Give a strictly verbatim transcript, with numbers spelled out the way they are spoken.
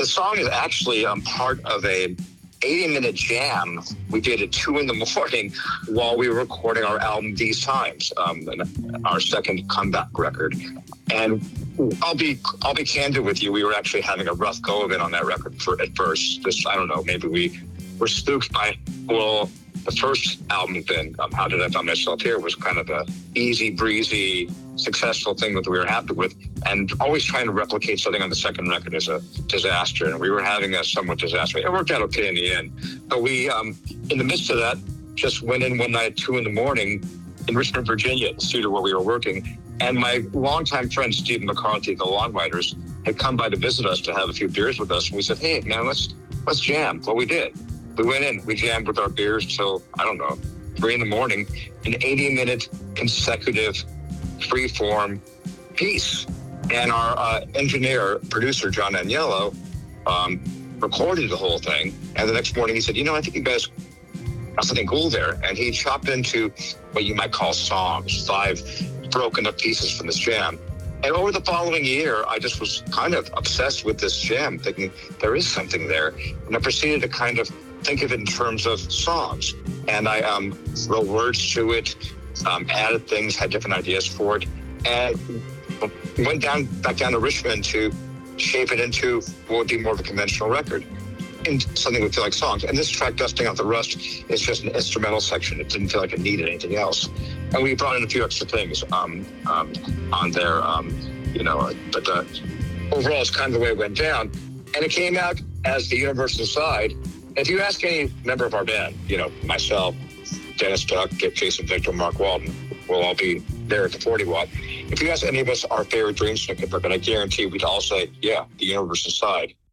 the song is actually um, part of a eighty-minute jam we did at two in the morning while we were recording our album These Times, um, our second comeback record. And I'll be I'll be candid with you. We were actually having a rough go of it on that record for, at first. This I don't know. Maybe we were spooked by well. The first album thing, um, How Did I Find Myself Here, was kind of a easy breezy, successful thing that we were happy with. And always trying to replicate something on the second record is a disaster. And we were having a somewhat disaster. It worked out okay in the end. But we, um, in the midst of that, just went in one night at two in the morning in Richmond, Virginia, the studio where we were working. And my longtime friend, Stephen McCarthy, the Longwriters, had come by to visit us to have a few beers with us. And we said, hey, man, let's let's jam. Well, we did. We went in, we jammed with our beers till, I don't know, three in the morning, an eighty-minute consecutive free-form piece. And our uh, engineer, producer, John Agnello, um, recorded the whole thing. And the next morning he said, you know, I think you guys got something cool there. And he chopped into what you might call songs, five broken up pieces from this jam. And over the following year, I just was kind of obsessed with this jam, thinking there is something there. And I proceeded to kind of think of it in terms of songs. And I um, wrote words to it, um, added things, had different ideas for it, and went down back down to Richmond to shape it into what would be more of a conventional record, and something would feel like songs. And this track, Dusting Out the Rust, is just an instrumental section. It didn't feel like it needed anything else. And we brought in a few extra things um, um, on there, um, you know, but uh, overall, it's kind of the way it went down. And it came out as The Universal Side. If you ask any member of our band, you know, myself, Dennis Duck, Jason Victor, Mark Walden, we'll all be there at the forty watt. If you ask any of us our favorite Dream Snicket record, I guarantee we'd all say, yeah, The Universal Side.